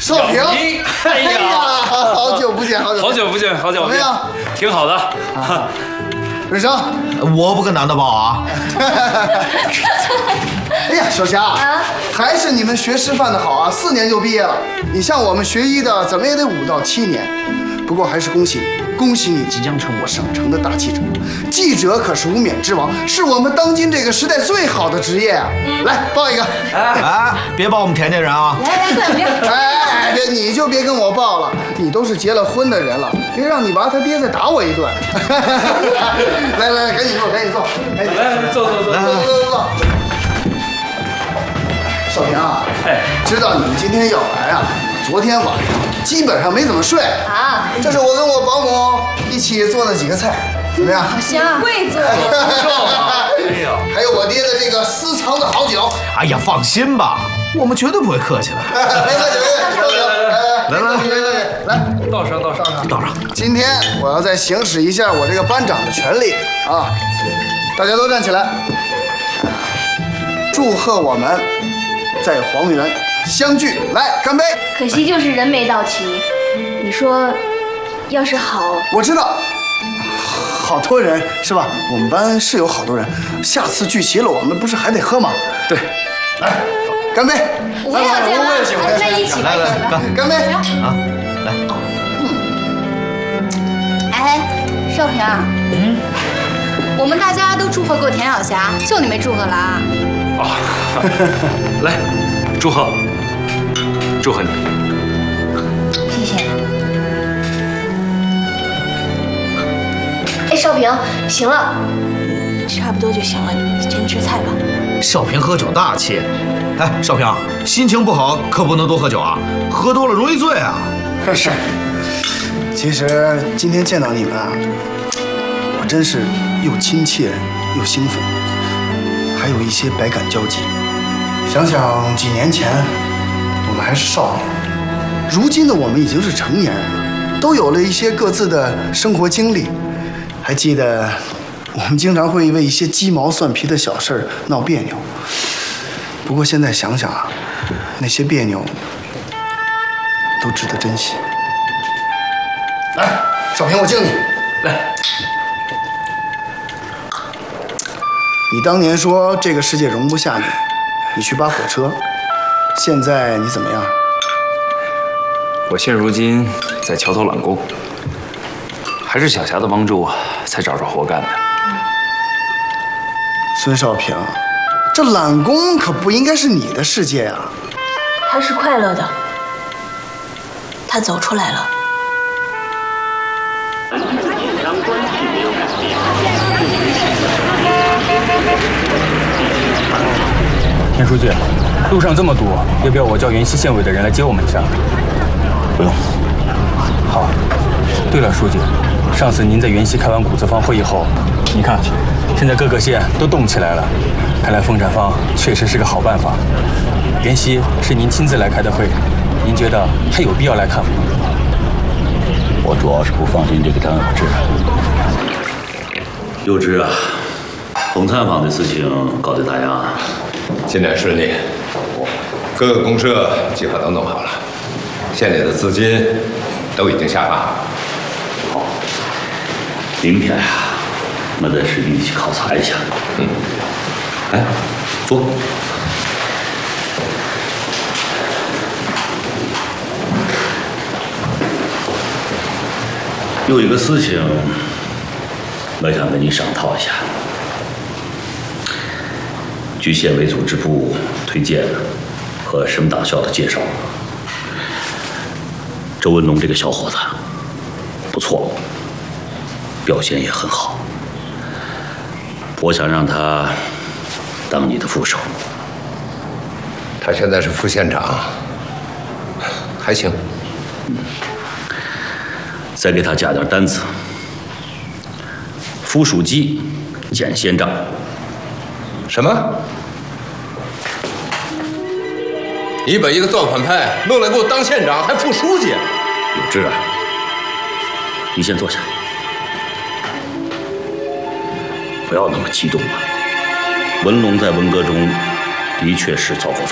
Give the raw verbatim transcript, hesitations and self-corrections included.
少平， 哎呀， 好久不见，好久好久不见，好久不见， 怎么样？ 挺好的。 啊，瑞生， 我不跟男的报啊。 哎呀，小霞， 啊还是你们学师范的好啊，四年就毕业了。你像我们学医的，怎么也得五到七年。不过还是恭喜你，恭喜你即将成我省城的大记者。记者可是无冕之王，是我们当今这个时代最好的职业啊！来，报一个。 哎，别报我们田家人啊！ 来来，快点！ 哎哎哎，别你就别跟我报了，你都是结了婚的人了，别让你娃他爹再打我一顿。来来来，赶紧坐，赶紧坐，赶紧来，坐坐坐， 坐坐坐坐。少平啊， 哎， 知道你们今天要来啊，昨天晚上基本上没怎么睡啊。 这是我跟我保姆一起做的几个菜，怎么样？ 好香啊，会做。 哎呀， 还有我爹的这个私藏的好酒。 哎呀，放心吧，我们绝对不会客气的。 没客气，没客气，来来来来来来， 倒上倒上道上， 今天我要再行使一下我这个班长的权利啊！大家都站起来，祝贺我们在黄原相聚，来干杯！ 可惜就是人没到齐。你说，要是好， 我知道，好多人是吧？我们班是有好多人，下次聚齐了，我们不是还得喝吗？ 对， 来，干杯！ 我也要这样，哎，在一起吧， 来来干干杯！ 啊！来， 哎，少平，嗯，我们大家都祝贺过田晓霞，就你没祝贺了啊？ 啊，来，祝贺，祝贺你。 谢谢。哎，少平，行了，差不多就行了，你先吃菜吧。 少平喝酒大气。哎，少平，心情不好可不能多喝酒啊，喝多了容易醉啊。 是。其实今天见到你们啊，我真是又亲切又兴奋，还有一些百感交集。想想几年前，我们还是少年，如今的我们已经是成年人了，都有了一些各自的生活经历。还记得我们经常会为一些鸡毛蒜皮的小事儿闹别扭。不过现在想想啊，那些别扭都值得珍惜。来，少平，我敬你。 来， 你当年说这个世界容不下你，你去扒火车，现在你怎么样？ 我现如今在桥头揽工，还是小霞的帮助才找着活干的。 孙少平，这揽工可不应该是你的世界呀。 他是快乐的，他走出来了。 田书记，路上这么堵，要不要我叫袁西县委的人来接我们一下？ 不用。 好。对了，书记，上次您在袁西开完谷子坊会议后，你看，现在各个县都动起来了，看来风产坊确实是个好办法。袁西是您亲自来开的会，您觉得还有必要来看吗？ 我主要是不放心这个张有志。有志啊，风产坊的事情搞得咋样啊？ 进展顺利，各个公社计划都弄好了，县里的资金都已经下发。 好，明天呀、啊，我再实地去考察一下。嗯，哎，坐。有一个事情，我想跟你商讨一下。据县委组织部推荐和省党校的介绍，周文龙这个小伙子不错，表现也很好。我想让他当你的副手。 他现在是副县长，还行。 嗯，再给他加点单子，副书记兼县长。 什么？你把一个造反派弄来给我当县长，还副书记？ 有志啊，你先坐下，不要那么激动啊。文龙在文革中的确是造过反。